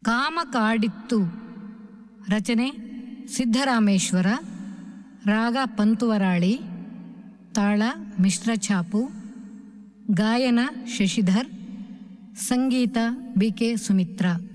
ಕಾಮ ಕಾಡಿತ್ತು. ರಚನೆ ಸಿದ್ದರಾಮೇಶ್ವರ. ರಾಗ ಪಂತುವರಾಳಿ. ತಾಳ ಮಿಶ್ರ ಛಾಪು. ಗಾಯನ ಶಶಿಧರ್. ಸಂಗೀತ ಬಿ ಕೆ ಸುಮಿತ್ರಾ.